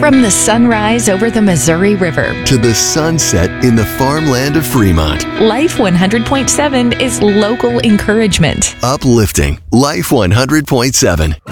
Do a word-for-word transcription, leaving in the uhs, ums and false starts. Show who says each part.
Speaker 1: From the sunrise over the Missouri River
Speaker 2: to the sunset in the farmland of Fremont.
Speaker 1: Life one hundred point seven is local encouragement.
Speaker 2: Uplifting Life one hundred point seven.